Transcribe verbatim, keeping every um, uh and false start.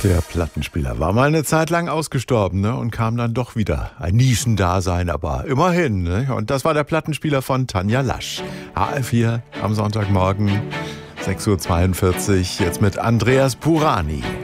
Der Plattenspieler war mal eine Zeit lang ausgestorben, ne? Und kam dann doch wieder. Ein Nischendasein, aber immerhin. Ne? Und das war der Plattenspieler von Tanja Lasch. H R vier am Sonntagmorgen, sechs Uhr zweiundvierzig, jetzt mit Andreas Burani.